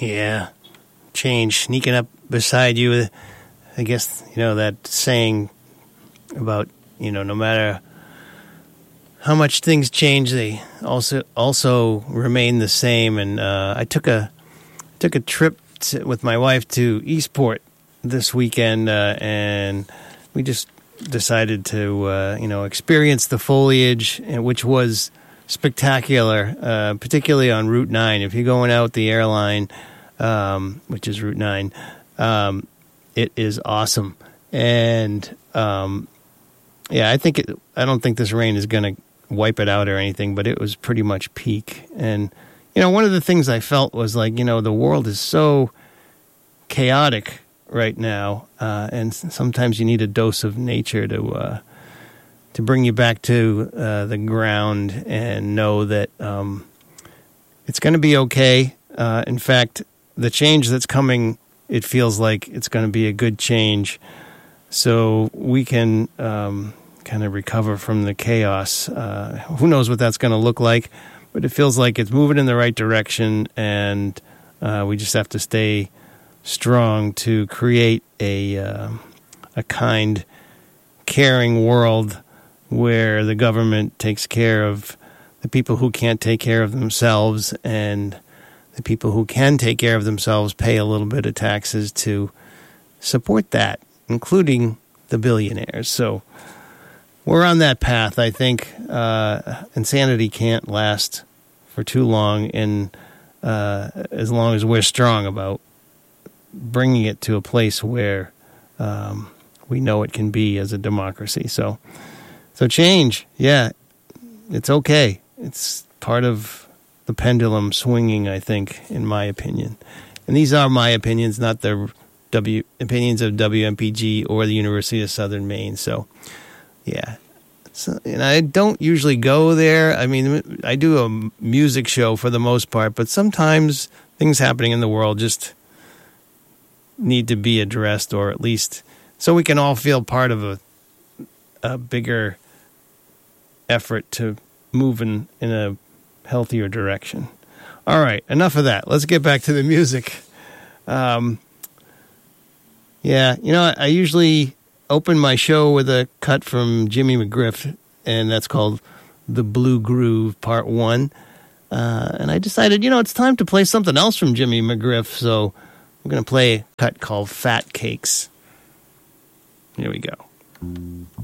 Yeah. Change sneaking up beside you. I guess, that saying about, no matter how much things change, they also remain the same. And I took a trip with my wife to Eastport this weekend, and we just decided to, experience the foliage, which was spectacular, particularly on Route 9. If you're going out the airline, which is Route 9, it is awesome. And, I don't think this rain is going to wipe it out or anything, but it was pretty much peak. And, one of the things I felt was like, the world is so chaotic right now, and sometimes you need a dose of nature to bring you back to the ground and know that it's going to be okay. In fact, the change that's coming, it feels like it's going to be a good change, so we can kind of recover from the chaos. Who knows what that's going to look like, but it feels like it's moving in the right direction, and we just have to stay strong to create a kind, caring world where the government takes care of the people who can't take care of themselves, and the people who can take care of themselves pay a little bit of taxes to support that, including the billionaires. So we're on that path, I think. Insanity can't last for too long, and as long as we're strong about bringing it to a place where we know it can be as a democracy. So change, it's okay. It's part of the pendulum swinging, I think, in my opinion. And these are my opinions, not the opinions of WMPG or the University of Southern Maine. So, So, and I don't usually go there. I mean, I do a music show for the most part, but sometimes things happening in the world just need to be addressed, or at least so we can all feel part of a bigger effort to move in a healthier direction. All right, enough of that. Let's get back to the music. I usually open my show with a cut from Jimmy McGriff, and that's called The Blue Groove Part 1. And I decided, it's time to play something else from Jimmy McGriff, so I'm going to play a cut called Fat Cakes. Here we go.